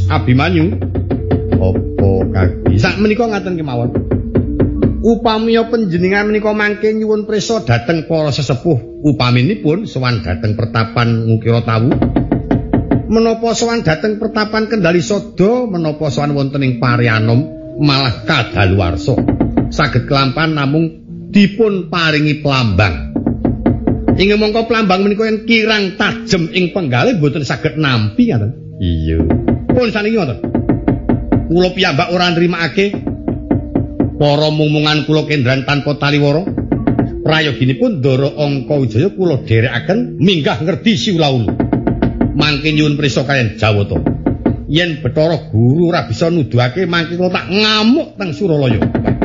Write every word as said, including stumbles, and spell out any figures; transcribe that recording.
Abimanyu. Apa kaki? Sak menika ngaten kemawon. Upamiya panjenengan menika mangke nyuwun prisa dhateng para sesepuh upaminipun sowan dhateng pertapan Ngukira Tawu. Menapa sowan dhateng pertapan Kendali Sada, menapa sowan wonten ing Parianom malah kadaluwarsa. Saged kelampan namung dipun paringi plambang. Inggih mongko plambang menika yen kirang tajem ing penggalih boten saged nampi ngaten. Iya. Pun saniki ngoten. Kula piyambak ora nrimakake para mungmungan kula kendran tanpa taliwara. Prayoginipun Ndara Angkawijaya kula dherekaken minggah ngerdi siulaulu. Mangke nyuwun prisa kaliyan Jawata. Yen Bathara Guru ora bisa nuduhake mangke kula tak ngamuk teng Suralaya.